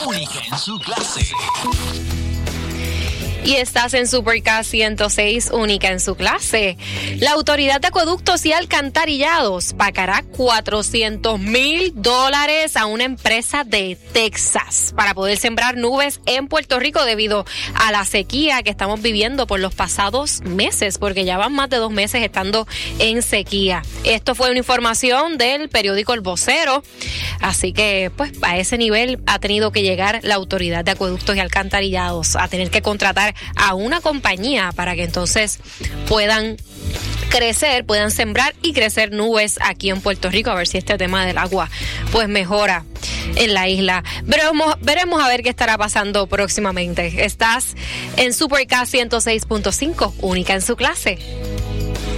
única en su clase. Y estás en Supercast 106, única en su clase. La Autoridad de Acueductos y Alcantarillados pagará $400,000 a una empresa de Texas para poder sembrar nubes en Puerto Rico debido a la sequía que estamos viviendo por los pasados meses, porque ya van más de 2 meses estando en sequía. Esto fue una información del periódico El Vocero, así que pues a ese nivel ha tenido que llegar la Autoridad de Acueductos y Alcantarillados a tener que contratar a una compañía para que entonces puedan crecer, puedan sembrar y crecer nubes aquí en Puerto Rico, a ver si este tema del agua pues mejora en la isla. Veremos a ver qué estará pasando próximamente. Estás en Supercast 106.5, única en su clase.